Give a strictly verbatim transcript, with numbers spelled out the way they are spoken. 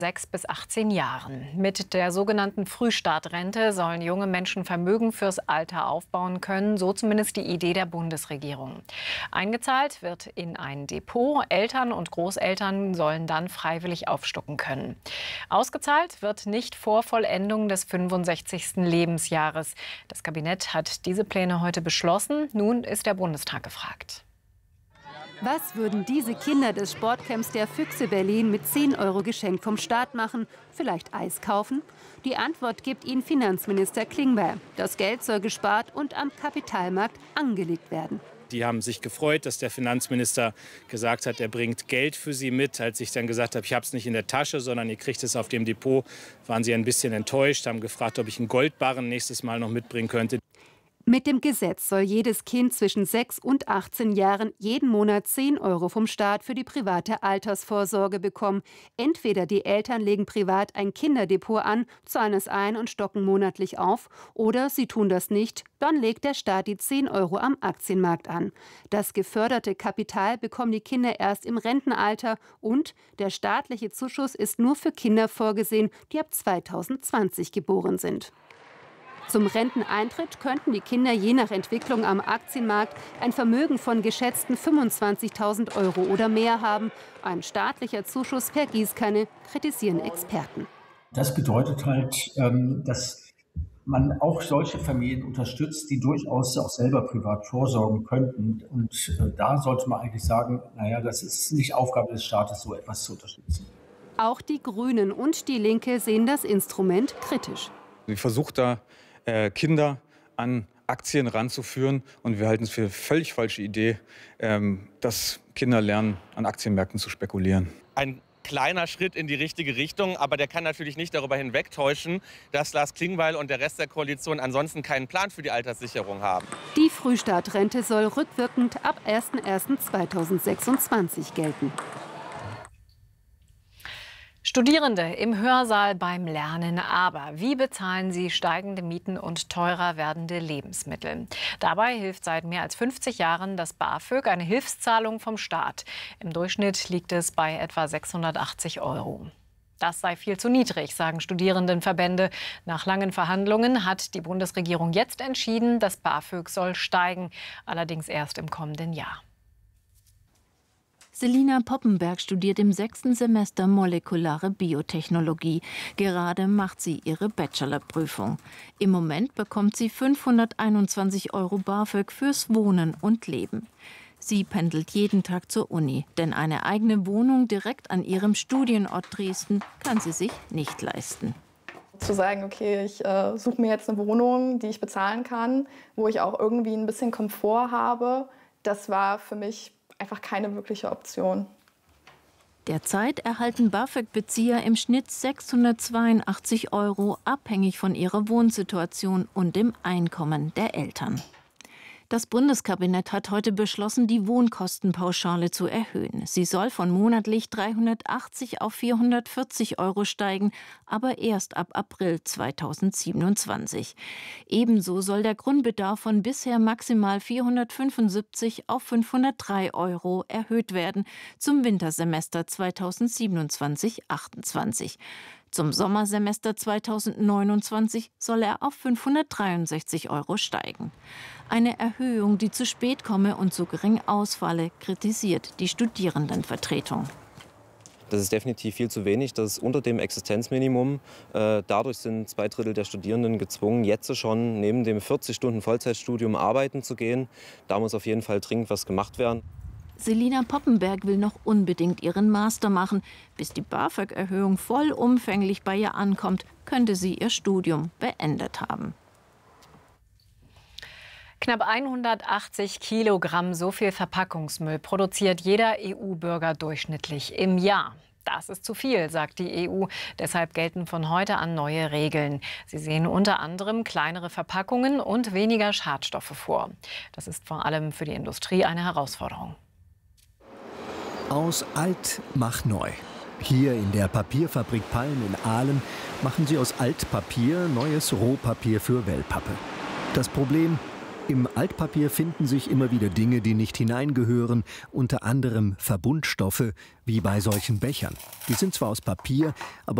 sechs bis achtzehn Jahren. Mit der sogenannten Frühstartrente sollen junge Menschen Vermögen fürs Alter aufbauen können, so zumindest die Idee der Bundesregierung. Eingezahlt wird in ein Depot. Eltern und Großeltern sollen dann freiwillig aufstocken können. Ausgezahlt wird nicht vor Vollendung des fünfundsechzigsten Lebensjahres. Das Kabinett hat diese Pläne heute beschlossen. Nun ist der Bundestag gefragt. Was würden diese Kinder des Sportcamps der Füchse Berlin mit zehn Euro Geschenk vom Staat machen? Vielleicht Eis kaufen? Die Antwort gibt ihnen Finanzminister Klingbeil. Das Geld soll gespart und am Kapitalmarkt angelegt werden. Die haben sich gefreut, dass der Finanzminister gesagt hat, er bringt Geld für sie mit. Als ich dann gesagt habe, ich habe es nicht in der Tasche, sondern ihr kriegt es auf dem Depot, waren sie ein bisschen enttäuscht, haben gefragt, ob ich einen Goldbarren nächstes Mal noch mitbringen könnte. Mit dem Gesetz soll jedes Kind zwischen sechs und achtzehn Jahren jeden Monat zehn Euro vom Staat für die private Altersvorsorge bekommen. Entweder die Eltern legen privat ein Kinderdepot an, zahlen es ein und stocken monatlich auf, oder sie tun das nicht, dann legt der Staat die zehn Euro am Aktienmarkt an. Das geförderte Kapital bekommen die Kinder erst im Rentenalter und der staatliche Zuschuss ist nur für Kinder vorgesehen, die ab zweitausendzwanzig geboren sind. Zum Renteneintritt könnten die Kinder je nach Entwicklung am Aktienmarkt ein Vermögen von geschätzten fünfundzwanzigtausend Euro oder mehr haben. Ein staatlicher Zuschuss per Gießkanne, kritisieren Experten. Das bedeutet halt, dass man auch solche Familien unterstützt, die durchaus auch selber privat vorsorgen könnten. Und da sollte man eigentlich sagen, naja, das ist nicht Aufgabe des Staates, so etwas zu unterstützen. Auch die Grünen und die Linke sehen das Instrument kritisch. Sie versucht da, Kinder an Aktien ranzuführen. Und wir halten es für eine völlig falsche Idee, dass Kinder lernen, an Aktienmärkten zu spekulieren. Ein kleiner Schritt in die richtige Richtung, aber der kann natürlich nicht darüber hinwegtäuschen, dass Lars Klingbeil und der Rest der Koalition ansonsten keinen Plan für die Alterssicherung haben. Die Frühstartrente soll rückwirkend ab ersten ersten zweitausendsechsundzwanzig gelten. Studierende im Hörsaal beim Lernen. Aber wie bezahlen sie steigende Mieten und teurer werdende Lebensmittel? Dabei hilft seit mehr als fünfzig Jahren das BAföG, eine Hilfszahlung vom Staat. Im Durchschnitt liegt es bei etwa sechshundertachtzig Euro. Das sei viel zu niedrig, sagen Studierendenverbände. Nach langen Verhandlungen hat die Bundesregierung jetzt entschieden, das BAföG soll steigen, allerdings erst im kommenden Jahr. Selina Poppenberg studiert im sechsten Semester molekulare Biotechnologie. Gerade macht sie ihre Bachelorprüfung. Im Moment bekommt sie fünfhunderteinundzwanzig Euro BAföG fürs Wohnen und Leben. Sie pendelt jeden Tag zur Uni, denn eine eigene Wohnung direkt an ihrem Studienort Dresden kann sie sich nicht leisten. Zu sagen, okay, ich äh, suche mir jetzt eine Wohnung, die ich bezahlen kann, wo ich auch irgendwie ein bisschen Komfort habe, das war für mich einfach keine wirkliche Option. Derzeit erhalten BAföG-Bezieher im Schnitt sechshundertzweiundachtzig Euro, abhängig von ihrer Wohnsituation und dem Einkommen der Eltern. Das Bundeskabinett hat heute beschlossen, die Wohnkostenpauschale zu erhöhen. Sie soll von monatlich dreihundertachtzig auf vierhundertvierzig Euro steigen, aber erst ab April zweitausendsiebenundzwanzig. Ebenso soll der Grundbedarf von bisher maximal vierhundertfünfundsiebzig auf fünfhundertdrei Euro erhöht werden zum Wintersemester zweitausendsiebenundzwanzig achtundzwanzig. Zum Sommersemester zweitausendneunundzwanzig soll er auf fünfhundertdreiundsechzig Euro steigen. Eine Erhöhung, die zu spät komme und zu gering ausfalle, kritisiert die Studierendenvertretung. Das ist definitiv viel zu wenig, das ist unter dem Existenzminimum. Äh, dadurch sind zwei Drittel der Studierenden gezwungen, jetzt schon neben dem vierzig Stunden Vollzeitstudium arbeiten zu gehen. Da muss auf jeden Fall dringend was gemacht werden. Selina Poppenberg will noch unbedingt ihren Master machen. Bis die BAföG-Erhöhung vollumfänglich bei ihr ankommt, könnte sie ihr Studium beendet haben. Knapp hundertachtzig Kilogramm, so viel Verpackungsmüll produziert jeder E U-Bürger durchschnittlich im Jahr. Das ist zu viel, sagt die E U. Deshalb gelten von heute an neue Regeln. Sie sehen unter anderem kleinere Verpackungen und weniger Schadstoffe vor. Das ist vor allem für die Industrie eine Herausforderung. Aus alt mach neu. Hier in der Papierfabrik Palm in Aalen machen sie aus Altpapier neues Rohpapier für Wellpappe. Das Problem: Im Altpapier finden sich immer wieder Dinge, die nicht hineingehören, unter anderem Verbundstoffe, wie bei solchen Bechern. Die sind zwar aus Papier, aber